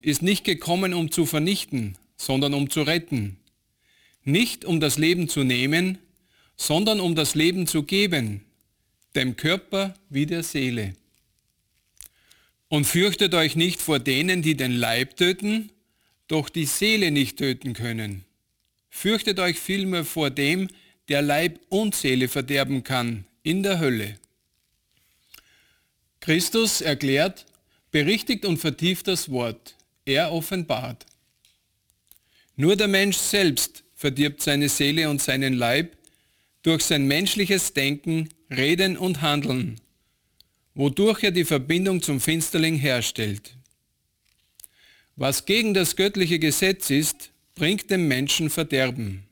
ist nicht gekommen, um zu vernichten, sondern um zu retten. Nicht um das Leben zu nehmen, sondern um das Leben zu geben, dem Körper wie der Seele. Und fürchtet euch nicht vor denen, die den Leib töten, doch die Seele nicht töten können. Fürchtet euch vielmehr vor dem, der Leib und Seele verderben kann, in der Hölle. Christus erklärt, berichtigt und vertieft das Wort. Er offenbart. Nur der Mensch selbst verdirbt seine Seele und seinen Leib durch sein menschliches Denken, Reden und Handeln, wodurch er die Verbindung zum Finsterling herstellt. Was gegen das göttliche Gesetz ist, bringt dem Menschen Verderben.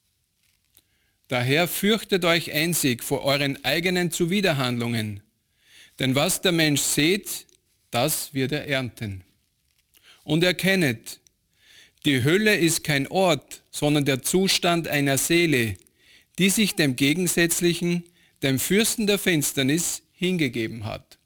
Daher fürchtet euch einzig vor euren eigenen Zuwiderhandlungen, denn was der Mensch sät, das wird er ernten. Und erkennet, die Hölle ist kein Ort, sondern der Zustand einer Seele, die sich dem Gegensätzlichen, dem Fürsten der Finsternis, hingegeben hat.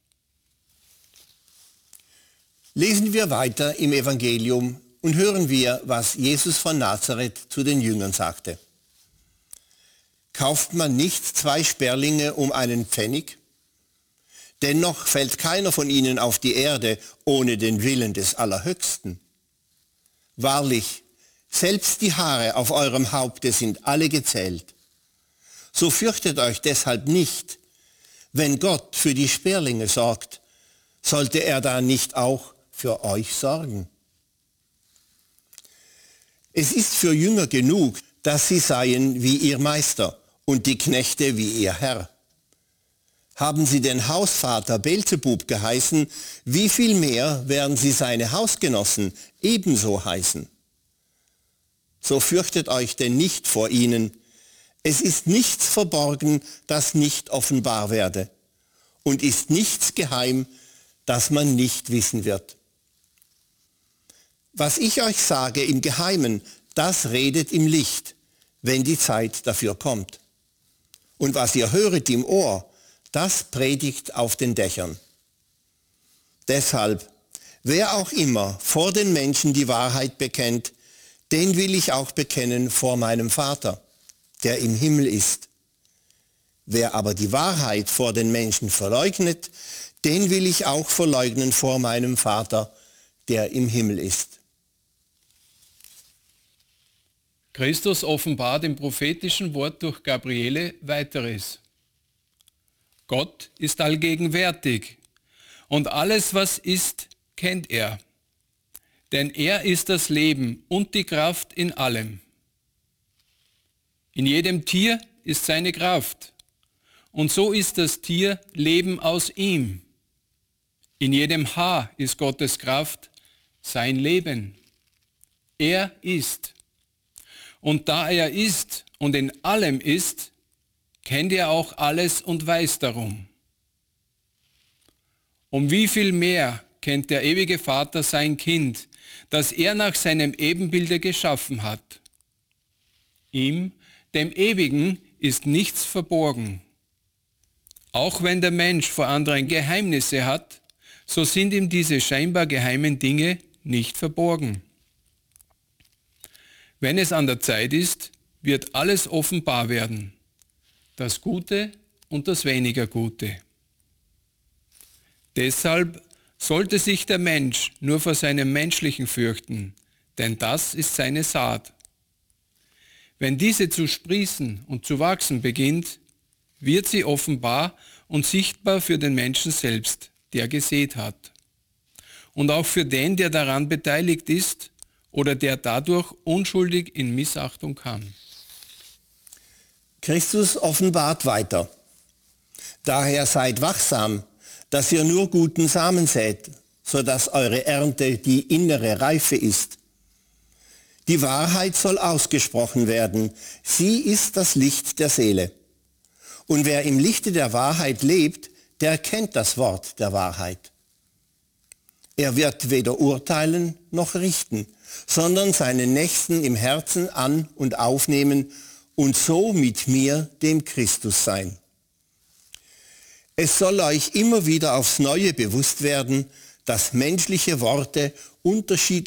Lesen wir weiter im Evangelium und hören wir, was Jesus von Nazareth zu den Jüngern sagte. Kauft man nicht 2 Sperlinge um einen Pfennig? Dennoch fällt keiner von ihnen auf die Erde ohne den Willen des Allerhöchsten. Wahrlich, selbst die Haare auf eurem Haupte sind alle gezählt. So fürchtet euch deshalb nicht. Wenn Gott für die Sperlinge sorgt, sollte er da nicht auch für euch sorgen? Es ist für Jünger genug, dass sie seien wie ihr Meister und die Knechte wie ihr Herr. Haben sie den Hausvater Beelzebub geheißen, wie viel mehr werden sie seine Hausgenossen ebenso heißen? So fürchtet euch denn nicht vor ihnen. Es ist nichts verborgen, das nicht offenbar werde, und ist nichts geheim, das man nicht wissen wird. Was ich euch sage im Geheimen, das redet im Licht, wenn die Zeit dafür kommt. Und was ihr höret im Ohr, das predigt auf den Dächern. Deshalb, wer auch immer vor den Menschen die Wahrheit bekennt, den will ich auch bekennen vor meinem Vater, der im Himmel ist. Wer aber die Wahrheit vor den Menschen verleugnet, den will ich auch verleugnen vor meinem Vater, der im Himmel ist. Christus offenbart im prophetischen Wort durch Gabriele weiteres. Gott ist allgegenwärtig und alles, was ist, kennt er. Denn er ist das Leben und die Kraft in allem. In jedem Tier ist seine Kraft und so ist das Tier Leben aus ihm. In jedem Haar ist Gottes Kraft, sein Leben. Er ist. Und da er ist und in allem ist, kennt er auch alles und weiß darum. Um wie viel mehr kennt der ewige Vater sein Kind, das er nach seinem Ebenbilde geschaffen hat. Ihm, dem Ewigen, ist nichts verborgen. Auch wenn der Mensch vor anderen Geheimnisse hat, so sind ihm diese scheinbar geheimen Dinge nicht verborgen. Wenn es an der Zeit ist, wird alles offenbar werden, das Gute und das weniger Gute. Deshalb sollte sich der Mensch nur vor seinem Menschlichen fürchten, denn das ist seine Saat. Wenn diese zu sprießen und zu wachsen beginnt, wird sie offenbar und sichtbar für den Menschen selbst, der gesät hat. Und auch für den, der daran beteiligt ist oder der dadurch unschuldig in Missachtung kam. Christus offenbart weiter. Daher seid wachsam, dass ihr nur guten Samen sät, sodass eure Ernte die innere Reife ist. Die Wahrheit soll ausgesprochen werden, sie ist das Licht der Seele. Und wer im Lichte der Wahrheit lebt, der kennt das Wort der Wahrheit. Er wird weder urteilen noch richten, sondern seinen Nächsten im Herzen an- und aufnehmen und so mit mir, dem Christus, sein. Es soll euch immer wieder aufs Neue bewusst werden, dass menschliche Worte unterschiedliche